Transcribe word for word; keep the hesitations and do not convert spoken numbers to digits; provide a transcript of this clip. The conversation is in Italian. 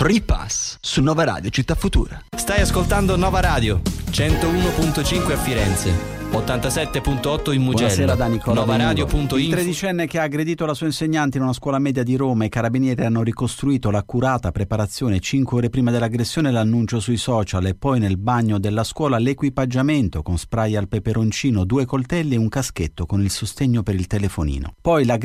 Free Pass su Nova Radio Città Futura. Stai ascoltando Nova Radio, centouno virgola cinque a Firenze, ottantasette virgola otto in Mugello. Buonasera da Nicola Novaradio punto info. Il tredicenne che ha aggredito la sua insegnante in una scuola media di Roma, i carabinieri hanno ricostruito l'accurata preparazione cinque ore prima dell'aggressione, l'annuncio sui social e poi nel bagno della scuola l'equipaggiamento con spray al peperoncino, due coltelli e un caschetto con il sostegno per il telefonino. Poi la